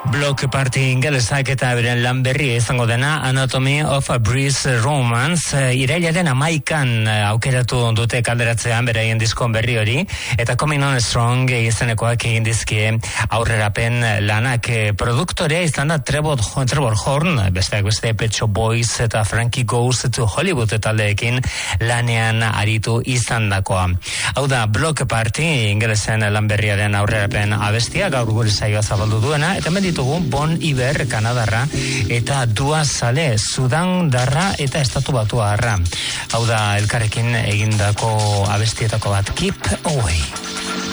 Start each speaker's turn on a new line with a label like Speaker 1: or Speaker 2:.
Speaker 1: Block Party ingelesak eta beren lan berria izango dena Anatomy of a Breeze Romance irailaren 11an aukeratu dute kalderatzean beraien diskon berri hori eta Coming On Strong izenekoak egin dizkie aurrerapen lanak. Produktorea izan da Trevor Horn, besteak beste Pet Shop Boys eta Frankie Goes to Hollywood taldeekin lanean aritu izandakoa. Hau da Block Party ingelesen lan berriaren aurrerapen abestia gaur gure saioa zabaldu duena eta ditugu Bon Iver Kanadarra eta Dua Sale Sudan darra eta Estatu Batuarra. Hau da elkarrekin egindako abestietako bat, Keep Away.